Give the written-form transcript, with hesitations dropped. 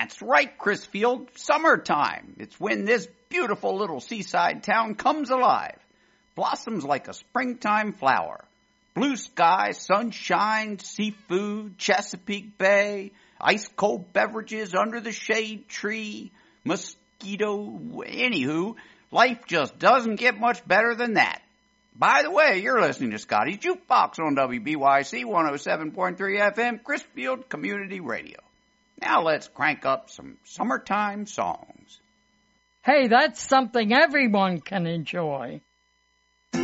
That's right, Chrisfield. Summertime. It's when this beautiful little seaside town comes alive. Blossoms like a springtime flower. Blue sky, sunshine, seafood, Chesapeake Bay, ice-cold beverages under the shade tree, mosquito. Anywho, life just doesn't get much better than that. By the way, you're listening to Scotty's Jukebox on WBYC 107.3 FM, Chrisfield Community Radio. Now let's crank up some summertime songs. Hey, that's something everyone can enjoy.